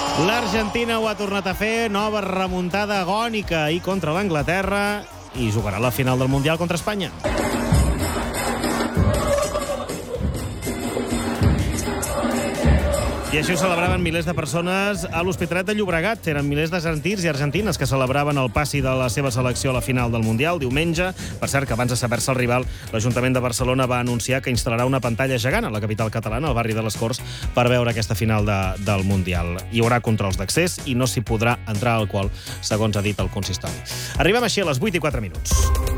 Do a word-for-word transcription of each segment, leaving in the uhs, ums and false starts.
L'Argentina ho ha tornat a fer, nova remuntada agònica ahir contra l'Anglaterra i jugarà la final del Mundial contra Espanya. I així ho celebraven milers de persones a l'Hospitalet de Llobregat. Eren milers d'argentins i argentines que celebraven el passi de la seva selecció a la final del Mundial diumenge. Per cert, que abans de saber-se el rival, l'Ajuntament de Barcelona va anunciar que instal·larà una pantalla gegant a la capital catalana, al barri de les Corts, per veure aquesta final de, del Mundial. Hi haurà controls d'accés i no s'hi podrà entrar alcohol, segons ha dit el consistori. Arribem així a les vuit i quatre minuts.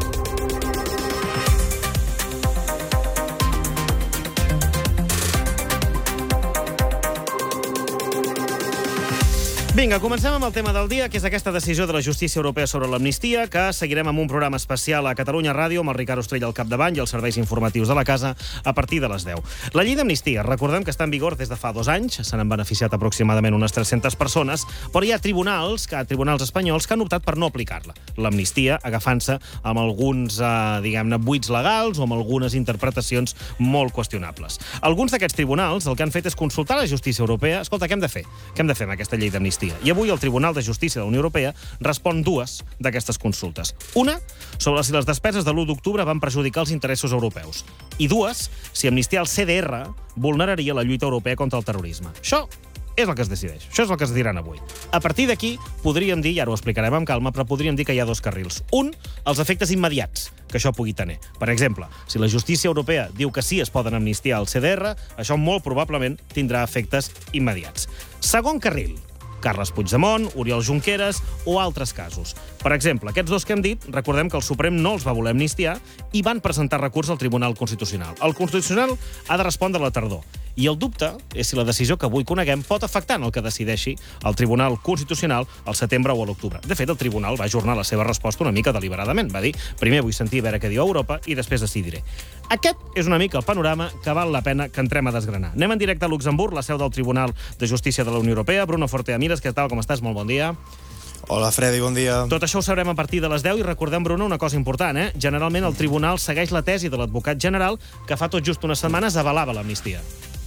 Vinga, comencem amb el tema del dia, que és aquesta decisió de la justícia europea sobre l'amnistia, que seguirem amb un programa especial a Catalunya Ràdio, amb el Ricard Ostrell al capdavant i els serveis informatius de la casa, a partir de les deu. La llei d'amnistia, recordem que està en vigor des de fa dos anys, se n'han beneficiat aproximadament unes tres-centes persones, però hi ha tribunals, que, tribunals espanyols que han optat per no aplicar-la. L'amnistia, agafant-se amb alguns, eh, diguem-ne, buits legals o amb algunes interpretacions molt qüestionables. Alguns d'aquests tribunals el que han fet és consultar la justícia europea. Escolta, què hem de fer? Què hem de fer amb aquesta llei d'amnistia? I avui el Tribunal de Justícia de la Unió Europea respon dues d'aquestes consultes. Una, sobre si les despeses de l'u d'octubre van perjudicar els interessos europeus. I dues, si amnistiar el C D R vulneraria la lluita europea contra el terrorisme. Això és el que es decideix. Això és el que es diran avui. A partir d'aquí, podríem dir, i ara ho explicarem amb calma, però podríem dir que hi ha dos carrils. Un, els efectes immediats que això pugui tenir. Per exemple, si la justícia europea diu que sí es poden amnistiar el C D R, això molt probablement tindrà efectes immediats. Segon carril, Carles Puigdemont, Oriol Junqueras o altres casos. Per exemple, aquests dos que hem dit, recordem que el Suprem no els va voler amnistiar i van presentar recurs al Tribunal Constitucional. El Constitucional ha de respondre a la tardor. I el dubte és si la decisió que avui coneguem pot afectar en el que decideixi el Tribunal Constitucional al setembre o a l'octubre. De fet, el Tribunal va ajornar la seva resposta una mica deliberadament. Va dir, primer vull sentir a veure què diu Europa i després decidiré. Aquest és una mica el panorama que val la pena que entrem a desgranar. Anem en directe a Luxemburg, la seu del Tribunal de Justícia de la Unió Europea. Bruno Forteamires, què tal, com estàs? Molt bon dia. Hola, Freddy, bon dia. Tot això ho sabrem a partir de les deu i recordem, Bruno, una cosa important, eh? Generalment el Tribunal segueix la tesi de l'advocat general que fa tot just unes setmanes avalava l'amnistia.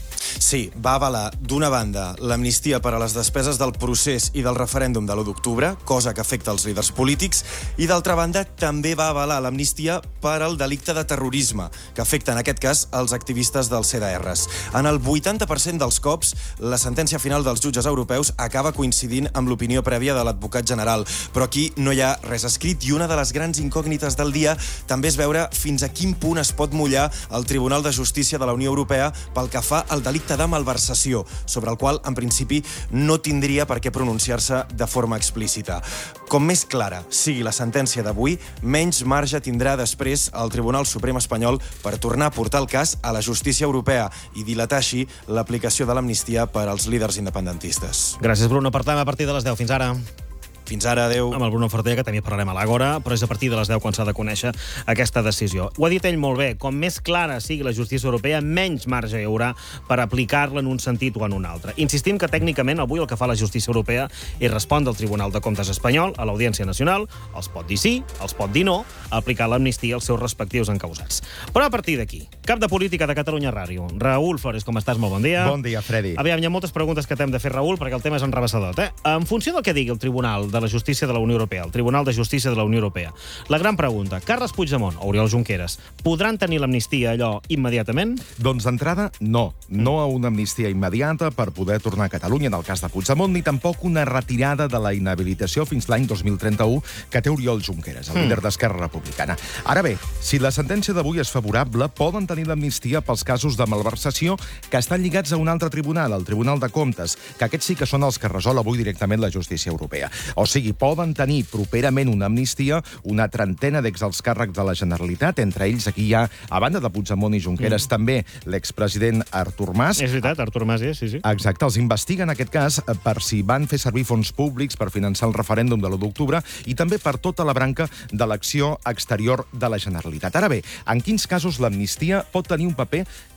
Sí, va avalar, d'una banda, l'amnistia per a les despeses del procés i del referèndum de l'u d'octubre, cosa que afecta els líders polítics, i d'altra banda, també va avalar l'amnistia per al delicte de terrorisme, que afecta, en aquest cas, els activistes dels C D Rs. En el vuitanta per cent dels cops, la sentència final dels jutges europeus acaba coincidint amb l'opinió prèvia de l'advocat general, però aquí no hi ha res escrit, i una de les grans incògnites del dia també és veure fins a quin punt es pot mullar el Tribunal de Justícia de la Unió Europea pel que fa al delicte de malversació, sobre el qual, en principi, no tindria per què pronunciar-se de forma explícita. Com més clara sigui la sentència d'avui, menys marge tindrà després el Tribunal Suprem espanyol per tornar a portar el cas a la justícia europea i dilatar així l'aplicació de l'amnistia per als líders independentistes. Gràcies, Bruno. Parlem a partir de les deu. Fins ara. Fins ara, adeu. Amb el Bruno Fortea, que també parlarem a l'Àgora, però és a partir de les deu quan s'ha de conèixer aquesta decisió. Ho ha dit ell molt bé, com més clara sigui la justícia europea, menys marge hi haurà per aplicar-la en un sentit o en un altre. Insistim que tècnicament avui el que fa la justícia europea és respondre al Tribunal de Comptes espanyol, a l'Audiència Nacional, els pot dir sí, els pot dir no, aplicar l'amnistia als seus respectius encausats. Però a partir d'aquí, cap de política de Catalunya Ràdio. Raül Flores, com estàs? Molt bon dia. Bon dia, Freddy. Aviam, hi ha moltes preguntes que t'hem de fer, Raül, perquè el tema és enrevessador, eh? En funció del que digui el Tribunal de la Justícia de la Unió Europea, el Tribunal de Justícia de la Unió Europea. La gran pregunta, Carles Puigdemont o Oriol Junqueras podran tenir l'amnistia allò immediatament? Doncs d'entrada, no. No a una amnistia immediata per poder tornar a Catalunya en el cas de Puigdemont, ni tampoc una retirada de la inhabilitació fins l'any dos mil trenta-u que té Oriol Junqueras, el líder d'Esquerra Republicana. Ara bé, si la sentència d'avui és favorable, poden tenir l'amnistia pels casos de malversació que estan lligats a un altre tribunal, el Tribunal de Comptes, que aquests sí que són els que resol avui directament la justícia europea. O sigui, poden tenir properament una amnistia una trentena d'exalts càrrecs de la Generalitat. Entre ells, aquí hi ha, a banda de Puigdemont i Junqueras, mm. també l'expresident Artur Mas. És veritat, Artur Mas, sí, sí. Exacte, els investiguen, en aquest cas, per si van fer servir fons públics per finançar el referèndum de l'u d'octubre i també per tota la branca de l'acció exterior de la Generalitat. Ara bé, en quins casos l'amnistia pot tenir un paper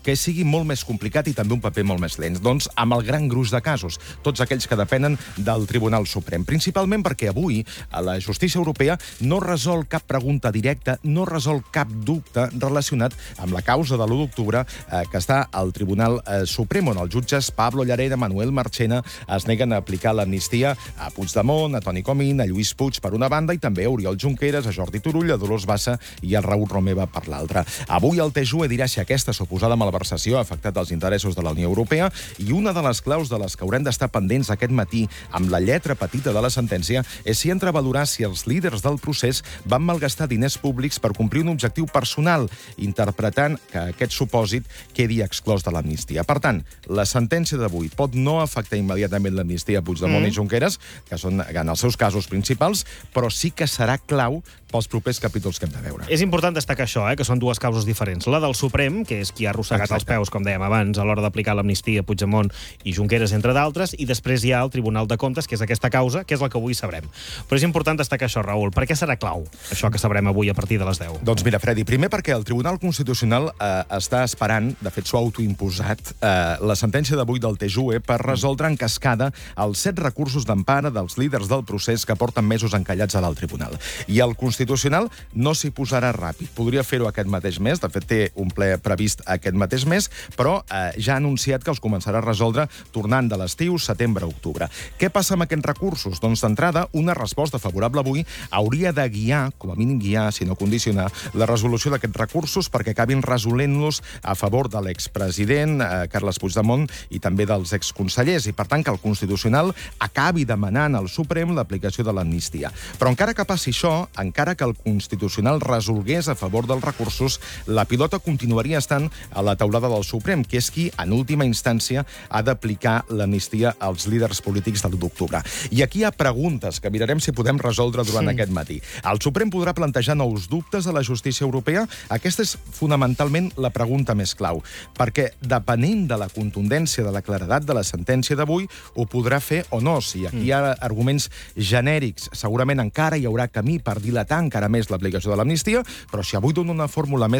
que sigui molt més complicat i també un paper molt més lent. Doncs amb el gran gruix de casos, tots aquells que depenen del Tribunal Suprem. Principalment perquè avui la justícia europea no resol cap pregunta directa, no resol cap dubte relacionat amb la causa de l'u d'octubre eh, que està al Tribunal eh, Suprem, on els jutges Pablo Llarena, Manuel Marchena es neguen a aplicar l'amnistia a Puigdemont, a Toni Comín, a Lluís Puig per una banda i també a Oriol Junqueras, a Jordi Turull, a Dolors Bassa i a Raül Romeva per l'altra. Avui el T J U E dirà si aquesta suposada malversació ha afectat els interessos de la Unió Europea i una de les claus de les que haurem d'estar pendents aquest matí amb la lletra petita de la sentència és si entra a valorar si els líders del procés van malgastar diners públics per complir un objectiu personal, interpretant que aquest supòsit quedi exclòs de l'amnistia. Per tant, la sentència d'avui pot no afectar immediatament l'amnistia a Puigdemont mm. i Junqueras, que són en els seus casos principals, però sí que serà clau pels propers capítols que hem de veure. És important destacar això, eh, que són dues causes diferents. La del Suprem, que és qui ha arrossegat Exacte. els peus, com dèiem abans, a l'hora d'aplicar l'amnistia a Puigdemont i Junqueras, entre d'altres, i després hi ha el Tribunal de Comptes, que és aquesta causa, que és la que avui sabrem. Però és important destacar això, Raül. Per què serà clau, això que sabrem avui a partir de les deu? Doncs mira, Fredi, primer perquè el Tribunal Constitucional eh, està esperant, de fet s'ho ha autoimposat, eh, la sentència d'avui del T J U E per resoldre en cascada els set recursos d'empara dels líders del procés que porten mesos encallats a dalt tribunal. I el Constitucional no s'hi posarà ràpid. Podria fer-ho aquest mateix mes, de fet té un ple previst aquest mateix mes, però eh, ja ha anunciat que els començarà a resoldre tornant de l'estiu, setembre, octubre. Què passa amb aquests recursos? Doncs d'entrada, una resposta favorable avui hauria de guiar, com a mínim guiar, si no condicionar, la resolució d'aquests recursos perquè acabin resolent-los a favor de l'expresident eh, Carles Puigdemont i també dels exconsellers, i per tant que el Constitucional acabi demanant al Suprem l'aplicació de l'amnistia. Però encara que passi això, encara que el Constitucional resolgués a favor dels recursos, la pilota continuaria estant a la taulada del Suprem, que és qui, en última instància, ha d'aplicar l'amnistia als líders polítics de l'u d'octubre. I aquí hi ha preguntes que mirarem si podem resoldre durant sí. aquest matí. El Suprem podrà plantejar nous dubtes a la justícia europea? Aquesta és fonamentalment la pregunta més clau, perquè depenent de la contundència de la claredat de la sentència d'avui, ho podrà fer o no. Si aquí hi ha arguments genèrics, segurament encara hi haurà camí per dilatar encara més l'aplicació de l'amnistia, però si avui dono una fórmula més